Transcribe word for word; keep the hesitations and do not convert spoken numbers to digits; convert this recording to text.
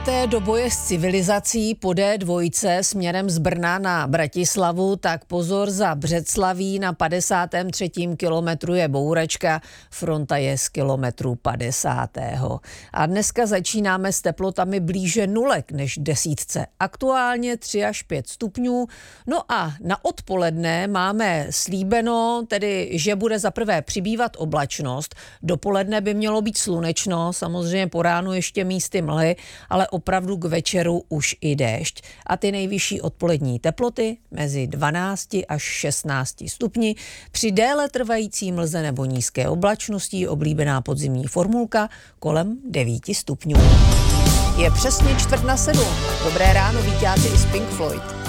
Jedete do boje s civilizací po D dva směrem z Brna na Bratislavu, tak pozor, za Břeclaví na padesátém třetím kilometru je bouračka, fronta je z kilometru padesátého A dneska začínáme s teplotami blíže nulek než desítce. Aktuálně tři až pět stupňů. No a na odpoledne máme slíbeno, tedy že bude zaprvé přibývat oblačnost. Dopoledne by mělo být slunečno, samozřejmě po ránu ještě místy mlhy, ale opravdu k večeru už i déšť. A ty nejvyšší odpolední teploty mezi dvanácti až šestnácti stupni. Při déle trvající mlze nebo nízké oblačnosti oblíbená podzimní formulka kolem devíti stupňů. Je přesně čtvrt na sedm. Dobré ráno, víťáci i z Pink Floyd.